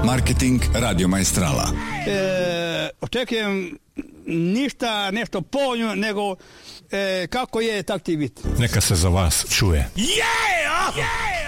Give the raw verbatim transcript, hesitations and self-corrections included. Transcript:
Marketing Radio Maestrala. E, očekujem ništa, nešto povoljno, nego e, kako je, tak ti biti. Neka se za vas čuje. Yeah! Yeah!